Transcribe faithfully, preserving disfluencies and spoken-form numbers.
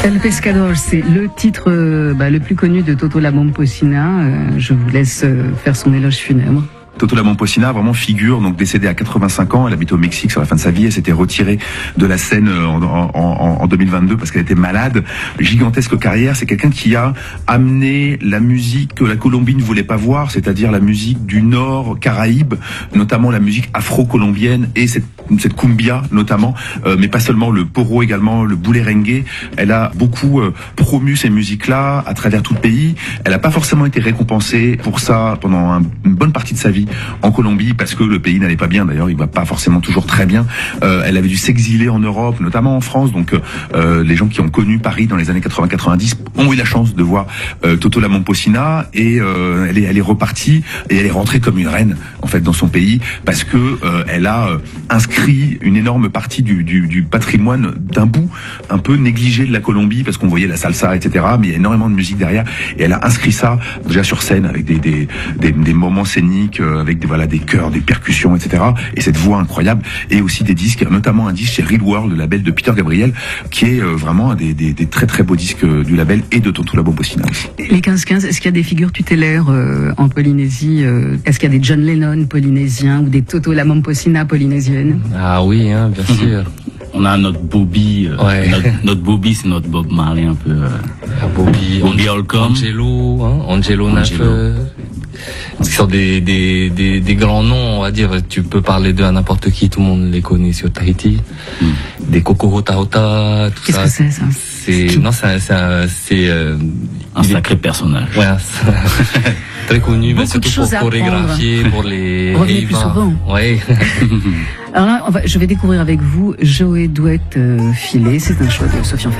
El Pescador, c'est le titre euh, bah, le plus connu de Toto La Momposina. Euh, je vous laisse euh, faire son éloge funèbre. Toto La Momposina vraiment figure, donc décédée à quatre-vingt-cinq ans, elle habite au Mexique sur la fin de sa vie, elle s'était retirée de la scène en, en, en, en deux mille vingt-deux parce qu'elle était malade. Gigantesque carrière, c'est quelqu'un qui a amené la musique que la Colombie ne voulait pas voir, c'est-à-dire la musique du Nord Caraïbe, notamment la musique afro-colombienne et cette, cette cumbia notamment, euh, mais pas seulement, le poro également, le boulerengue. Elle a beaucoup euh, promu ces musiques-là à travers tout le pays. Elle n'a pas forcément été récompensée pour ça pendant un, une bonne partie de sa vie en Colombie parce que le pays n'allait pas bien. D'ailleurs, il va pas forcément toujours très bien. Euh, elle avait dû s'exiler en Europe, notamment en France. Donc, euh, les gens qui ont connu Paris dans les années quatre-vingts quatre-vingt-dix ont eu la chance de voir euh, Toto La Momposina et euh, elle est, elle est repartie et elle est rentrée comme une reine en fait dans son pays parce que euh, elle a euh, inscrit une énorme partie du, du, du patrimoine d'un bout un peu négligé de la Colombie parce qu'on voyait la salsa, et cetera. Mais il y a énormément de musique derrière et elle a inscrit ça déjà sur scène avec des des, des, des moments scéniques. Euh, avec des, voilà, des chœurs, des percussions, et cetera. Et cette voix incroyable, et aussi des disques, notamment un disque chez Real World, le label de Peter Gabriel, qui est euh, vraiment un des, des, des très très beaux disques du label et de Toto La Momposina aussi. Les quinze quinze, est-ce qu'il y a des figures tutélaires euh, en Polynésie euh, Est-ce qu'il y a des John Lennon polynésiens ou des Toto La Momposina polynésiennes? Ah oui, hein, bien sûr. On a notre Bobby, euh, ouais. notre, notre Bobby, c'est notre Bob Marley un peu. Euh, Bobby, Bobby Holcomb, Angelo, hein, Angelo, Angelo. Nafe, qui sont des, des, des, des grands noms, on va dire. Tu peux parler d'eux à n'importe qui, tout le monde les connaît sur Tahiti. Mm. Des Coco Hota Hota, tout Qu'est-ce ça. Qu'est-ce que c'est ça? C'est, non, c'est, c'est, c'est euh, un sacré est... personnage. Ouais, très connu, mais surtout pour chorégraphier, pour les. Revenez plus souvent. Ouais. Alors là, on va, je vais découvrir avec vous Joey Douette euh, Filet. C'est un choix de Sofiane Ferry.